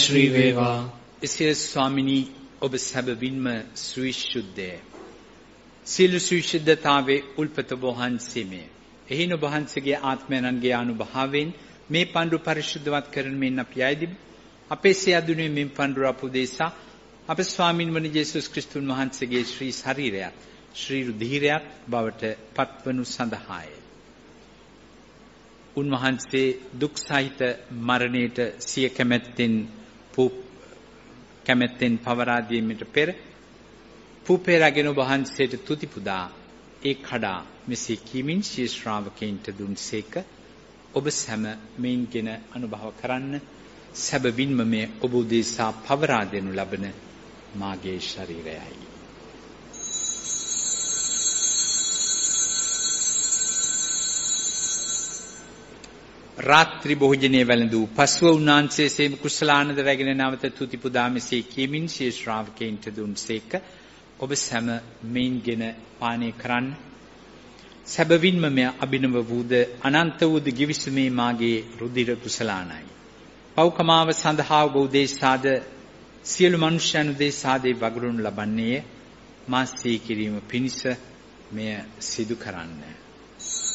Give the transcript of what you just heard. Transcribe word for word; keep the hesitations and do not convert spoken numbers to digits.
ශ්‍රී වේවා. එසේ ස්වාමිනී ඔබ සැබවින්ම සවිශුද්ධය. සියලු සවිශුද්ධතාවේ උල්පත වහන්සේමය. එහින ඔබ වහන්සේගේ ආත්මයන්ගේ අනුභවයෙන් මේ පඬුර පරිශුද්ධවත් කරන මෙන් අපි ආයදිමු. අපේ සියදුනේ මෙන් පඬුර අපුදේසා අප ස්වාමින් වන යේසුස් ක්‍රිස්තුන් වහන්සේගේ ශ්‍රී ශරීරයත් ශ්‍රී රුධිරයත් බවට පත්වනු සඳහාය. උන්වහන්සේ දුක් සහිත මරණයට සිය කැමැත්තෙන් කැමැත්තෙන් පවරා දීමට පෙර පුපේරගෙන වහන්සේට තුති පුදා ඒ කඩා මෙසේ කීමින් ශී ශ්‍රාවකයන්ට දුන්සේක. ඔබ සැම මෙයින්ගෙන අනුභව කරන්න. සැබවින්ම මේ ඔබ උදෙසා පවරා දෙනු ලබන මාගේ ශරීරයයි. රාත්‍රී භෝජනයේ වැළඳූ පසුව උන්වහන්සේ සේම කුසලානන්ද රැගෙන නැවත තුති පුදා මෙසේ කියමින් ශී ශ්‍රාවකයන්ට දුන්සේක. ඔබ සැම මෙයින්ගෙන පානය කරන්න. සැබවින්ම මෙය අභිනව වූද අනන්ත වූද ගිවිසුමේ මාගේ රුධිර කුසලානයි. පෞකමාව සඳහා ඔබ උදෙසාද සියලු මනුෂ්‍යයන් උදෙසාද වගුරුන් ලබන්නේ මා සිහි කිරීම පිණිස මෙය සිදු කරන්න.